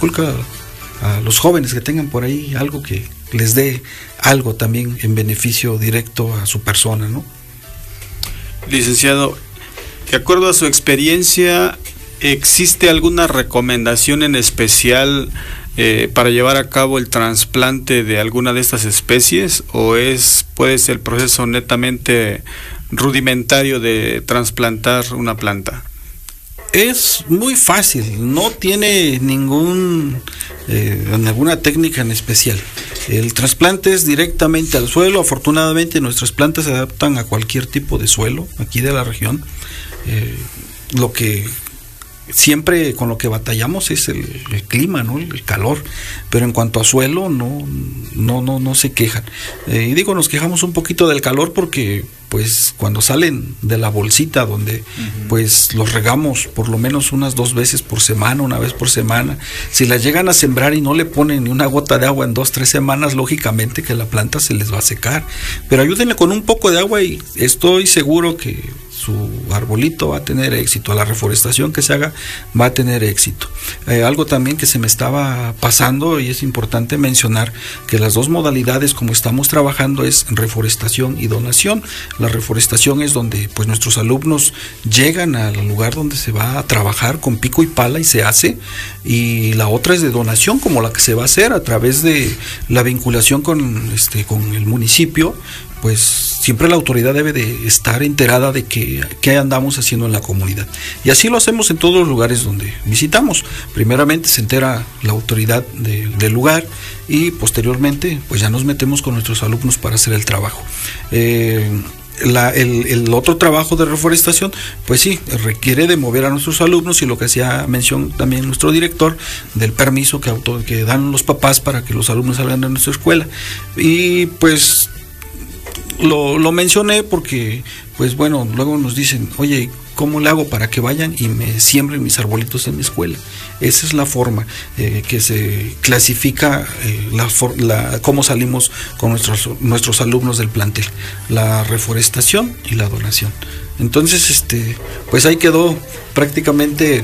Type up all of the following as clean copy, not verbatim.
inculca a los jóvenes que tengan por ahí algo que les dé algo también en beneficio directo a su persona, ¿no? Licenciado, de acuerdo a su experiencia, ¿existe alguna recomendación en especial para llevar a cabo el trasplante de alguna de estas especies, o puede ser el proceso netamente rudimentario de trasplantar una planta? Es muy fácil, no tiene ninguna técnica en especial. El trasplante es directamente al suelo. Afortunadamente nuestras plantas se adaptan a cualquier tipo de suelo aquí de la región. Lo que siempre con lo que batallamos es el clima, ¿no? El calor, pero en cuanto a suelo no se quejan. Y digo, nos quejamos un poquito del calor porque pues cuando salen de la bolsita donde pues los regamos por lo menos unas 2 veces por semana, una vez por semana, si la llegan a sembrar y no le ponen ni una gota de agua en 2-3 semanas, lógicamente que la planta se les va a secar, pero ayúdenle con un poco de agua y estoy seguro que su arbolito va a tener éxito. La reforestación que se haga va a tener éxito. Algo también que se me estaba pasando, y es importante mencionar que las dos modalidades como estamos trabajando es reforestación y donación. La reforestación es donde pues nuestros alumnos llegan al lugar donde se va a trabajar con pico y pala y se hace, y la otra es de donación, como la que se va a hacer a través de la vinculación con el municipio. Pues siempre la autoridad debe de estar enterada de qué andamos haciendo en la comunidad. Y así lo hacemos en todos los lugares donde visitamos. Primeramente se entera la autoridad del lugar y posteriormente pues ya nos metemos con nuestros alumnos para hacer el trabajo. El otro trabajo de reforestación, pues sí, requiere de mover a nuestros alumnos, y lo que hacía mención también nuestro director del permiso que dan los papás para que los alumnos salgan de nuestra escuela. Y pues lo mencioné porque pues bueno, luego nos dicen, oye, ¿cómo le hago para que vayan y me siembren mis arbolitos en mi escuela? Esa es la forma que se clasifica cómo salimos con nuestros alumnos del plantel: la reforestación y la donación. Entonces pues ahí quedó prácticamente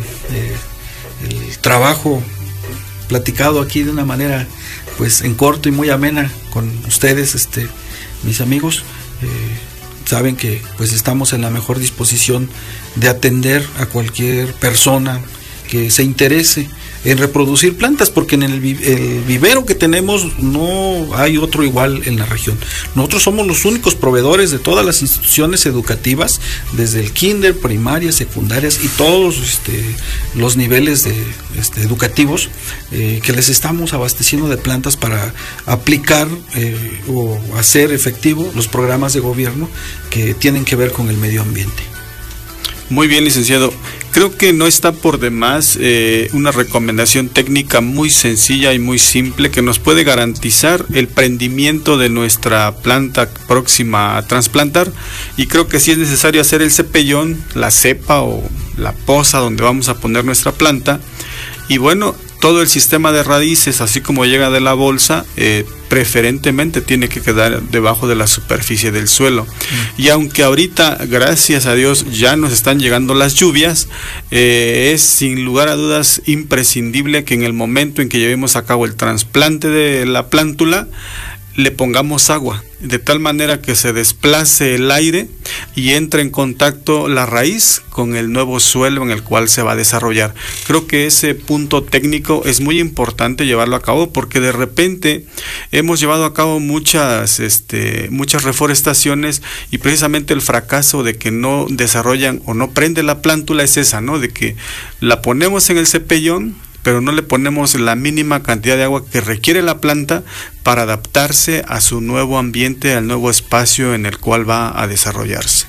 el trabajo platicado aquí de una manera pues en corto y muy amena con ustedes, mis amigos. Saben que pues estamos en la mejor disposición de atender a cualquier persona que se interese en reproducir plantas, porque en el vivero que tenemos no hay otro igual en la región. Nosotros somos los únicos proveedores de todas las instituciones educativas, desde el kinder, primaria, secundarias y todos los niveles educativos, que les estamos abasteciendo de plantas para aplicar o hacer efectivo los programas de gobierno que tienen que ver con el medio ambiente. Muy bien, licenciado. Creo que no está por demás una recomendación técnica muy sencilla y muy simple que nos puede garantizar el prendimiento de nuestra planta próxima a trasplantar, y creo que sí es necesario hacer el cepellón, la cepa o la poza donde vamos a poner nuestra planta, y bueno, todo el sistema de raíces, así como llega de la bolsa, preferentemente tiene que quedar debajo de la superficie del suelo. Y aunque ahorita, gracias a Dios, ya nos están llegando las lluvias, es sin lugar a dudas imprescindible que en el momento en que llevemos a cabo el trasplante de la plántula, le pongamos agua, de tal manera que se desplace el aire y entre en contacto la raíz con el nuevo suelo en el cual se va a desarrollar. Creo que ese punto técnico es muy importante llevarlo a cabo, porque de repente hemos llevado a cabo muchas reforestaciones, y precisamente el fracaso de que no desarrollan o no prende la plántula es esa, ¿no? De que la ponemos en el cepellón, pero no le ponemos la mínima cantidad de agua que requiere la planta para adaptarse a su nuevo ambiente, al nuevo espacio en el cual va a desarrollarse.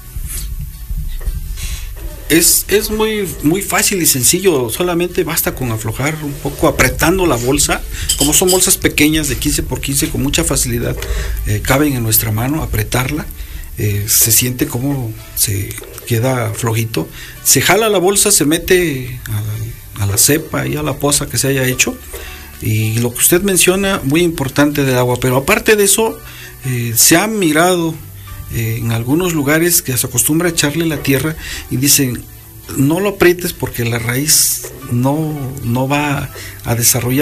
Es muy fácil y sencillo, solamente basta con aflojar un poco, apretando la bolsa. Como son bolsas pequeñas de 15 por 15, con mucha facilidad caben en nuestra mano, apretarla. Se siente como se queda flojito, se jala la bolsa, se mete a la cepa y a la poza que se haya hecho, y lo que usted menciona, muy importante del agua. Pero aparte de eso, se ha mirado en algunos lugares que se acostumbra a echarle la tierra y dicen, no lo aprietes porque la raíz no va a desarrollar